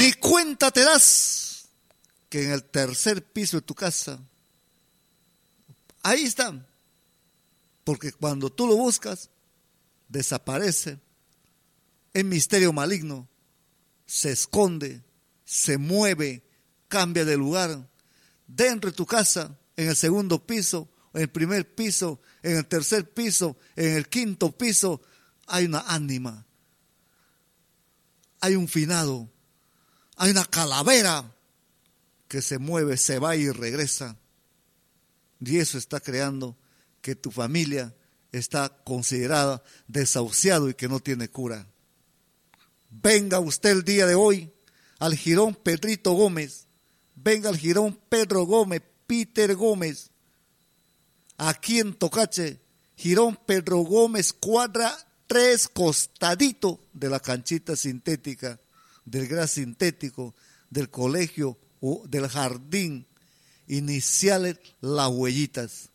Ni cuenta te das que en el tercer piso de tu casa, ahí está. Porque cuando tú lo buscas, desaparece. Es misterio maligno. Se esconde, se mueve, cambia de lugar. Dentro de tu casa, en el segundo piso, en el primer piso, en el tercer piso, en el quinto piso, hay una ánima. Hay un finado. Hay una calavera que se mueve, se va y regresa. Y eso está creando que tu familia está considerada desahuciado y que no tiene cura. Venga usted el día de hoy al Jirón Pedrito Gómez. Venga al Jirón Pedro Gómez, Peter Gómez. Aquí en Tocache, Jirón Pedro Gómez, cuadra 3, costadito de la canchita sintética, del gras sintético, del colegio o del jardín. Iniciales Las Huellitas.